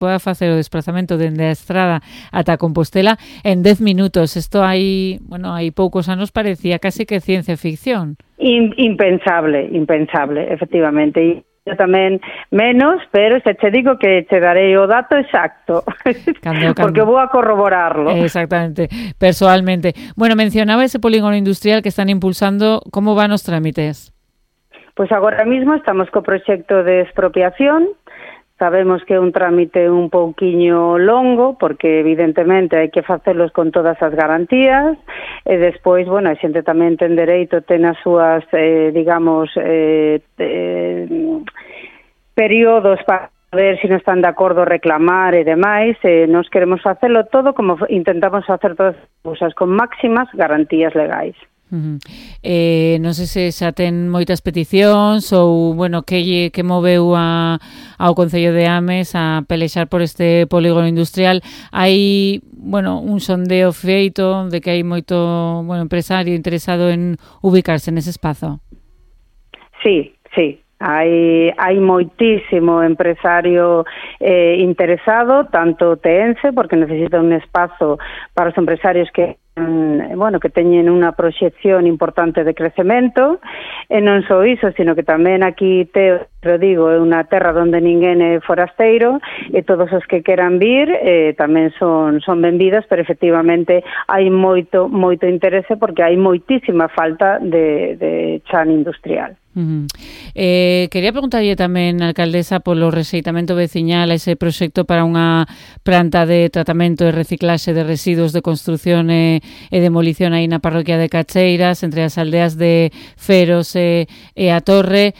poda facer o desplazamento dende a Estrada ata Compostela en 10 minutos. Isto hai poucos anos parecía casi que ciencia ficción. Impensable, efectivamente. E eu tamén menos, pero se che digo que che darei o dato exacto, cando. Porque vou a corroborarlo. Exactamente, persoalmente. Bueno, mencionaba ese polígono industrial que están impulsando, como van os trámites? Pois agora mismo estamos co proxecto de expropiación. Sabemos que é un trámite un pouquiño longo, porque evidentemente hai que facelos con todas as garantías, e despois, a xente tamén ten dereito, ten as súas, períodos para ver se non están de acordo reclamar e demais, e nos queremos facelo todo como intentamos facer todas as cousas, con máximas garantías legais. Non sei se xa ten moitas peticións ou, que moveu ao Concello de Ames a pelexar por este polígono industrial. Hai, un sondeo feito de que hai moito, empresario interesado en ubicarse nese espazo. Sí. Hai moitísimo empresario interesado, tanto teense, porque necesita un espazo para os empresarios que teñen unha proxección importante de crecemento, e non só iso, sino que tamén aquí é unha terra onde ninguén é forasteiro, e todos os que queran vir tamén son benvidas, pero efectivamente hai moito interese, porque hai moitísima falta de chan industrial. Quería preguntarlle tamén, alcaldesa, polo rexeitamento veciñal a ese proxecto para unha planta de tratamento e reciclaxe de residuos de construción e demolición aí na parroquia de Cacheiras, entre as aldeas de Feros e a Torre.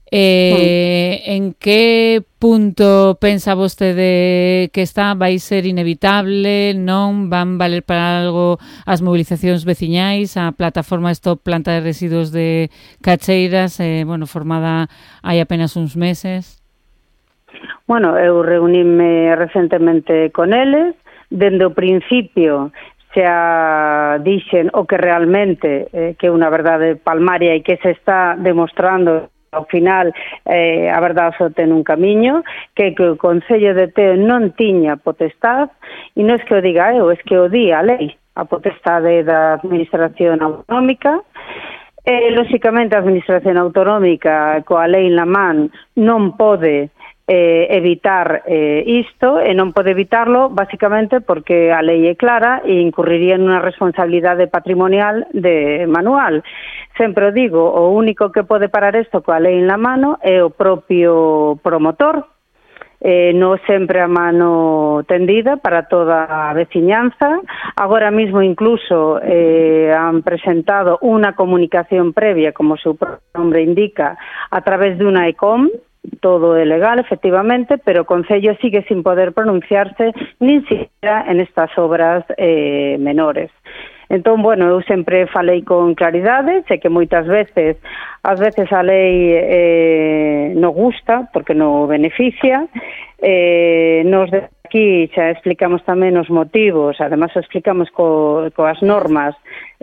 En que punto pensa vostede que está? Vai ser inevitable? Non van valer para algo as movilizacións veciñais? A plataforma Stop Planta de Residuos de Cacheiras, formada hai apenas uns meses. Eu reuníme recentemente con eles. Dende o principio xa dixen o que realmente que é unha verdade palmaria e que se está demostrando. Ao final, a verdade só ten un camiño, que o Concello de Teo non tiña potestad, e non é que o diga eu, é que o di a lei, a potestade da Administración Autonómica. Lóxicamente, a Administración Autonómica, coa lei na man, non pode evitar isto, e non pode evitarlo basicamente porque a lei é clara e incurriría nunha responsabilidade patrimonial de manual. Sempre o digo, o único que pode parar isto coa lei na mano é o propio promotor, non sempre a mano tendida para toda a veciñanza. Agora mismo incluso han presentado unha comunicación previa, como o seu nombre indica, a través de unha ECOM. Todo é legal, efectivamente, pero o Concello sigue sin poder pronunciarse nin siquiera en estas obras menores. Entón, eu sempre falei con claridade, sei que moitas veces, a lei non gusta, porque non beneficia. Nos de aquí xa explicamos tamén os motivos, además o explicamos coas normas,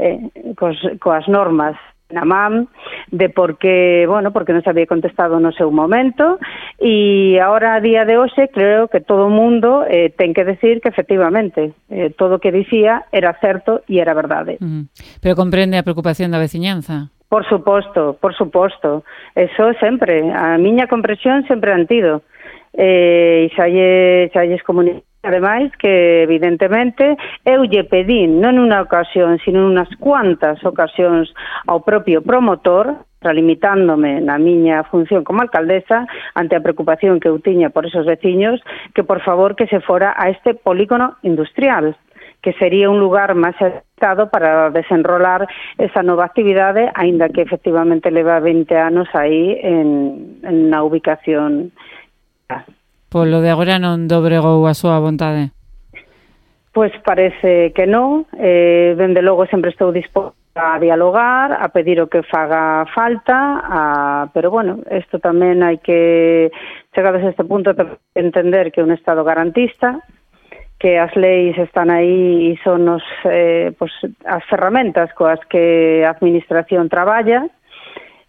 na MAM, de porque non se había contestado no seu momento, e agora, a día de hoxe, creo que todo o mundo ten que decir que efectivamente todo o que dicía era certo e era verdade. Pero comprende a preocupación da veciñanza? Por suposto. Eso sempre, a miña comprensión sempre han tido. E xa lles comuniquei, ademais, que evidentemente eu lle pedín, non unha ocasión, sino unhas cuantas ocasións ao propio promotor, relimitándome na miña función como alcaldesa, ante a preocupación que eu tiña por esos veciños, que por favor que se fora a este polígono industrial, que sería un lugar máis adecuado para desenrolar esa nova actividade, aínda que efectivamente leva 20 anos aí en na ubicación. Polo de agora non dobregou a súa vontade? Pois parece que non. Dende logo sempre estou disposta a dialogar, a pedir o que faga falta, pero isto tamén hai que, chegados a este punto, entender que é un Estado garantista, que as leis están aí e son as ferramentas coas que a Administración traballa,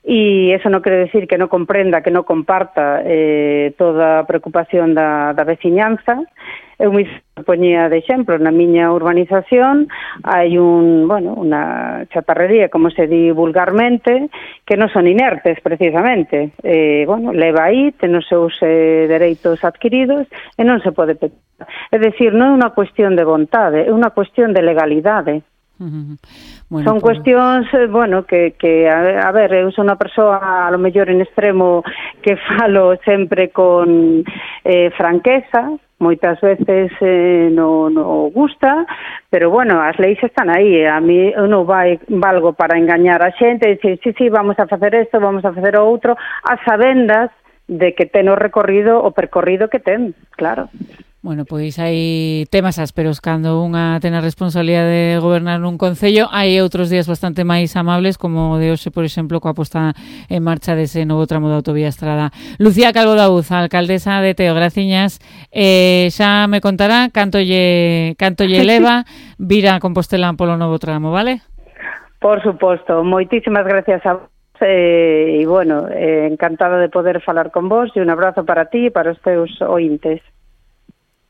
e eso non quere decir que non comprenda, que non comparta toda a preocupación da veciñanza. Eu me poñía de exemplo, na miña urbanización hai unha chatarrería, como se di vulgarmente, que non son inertes precisamente. Leva aí, ten os seus dereitos adquiridos e non se pode petar. É dicir, non é unha cuestión de vontade, é unha cuestión de legalidade. Bueno, son cuestións, que a ver, eu son unha persoa a lo mellor en extremo que falo sempre con franqueza, moitas veces non gusta, pero as leis están aí, a mí eu non valgo para engañar a xente e dicir, sí, vamos a facer isto, vamos a facer o outro, a sabendas de que ten o percorrido que ten, claro. Bueno, pois hai temas ásperos cando unha ten a responsabilidade de gobernar nun concello. Hai outros días bastante máis amables, como de hoxe, por exemplo, coa posta en marcha dese novo tramo da autovía Estrada. Lucía Calvo Daúz, alcaldesa de Teo, graciñas. Xa me contará canto lle leva vir a Compostela polo novo tramo, vale? Por suposto, moitísimas gracias a vos. Encantada de poder falar con vos e un abrazo para ti e para os teus ointes.